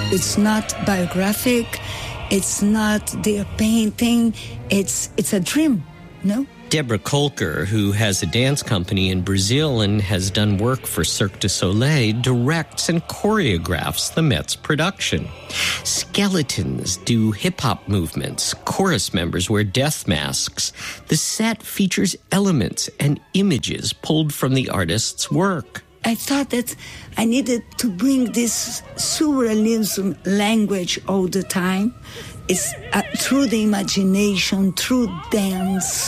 It's not biographic. It's not their painting. It's a dream, no? Deborah Kolker, who has a dance company in Brazil and has done work for Cirque du Soleil, directs and choreographs the Met's production. Skeletons do hip-hop movements. Chorus members wear death masks. The set features elements and images pulled from the artist's work. I thought that I needed to bring this surrealism language all the time. It's through the imagination, through dance.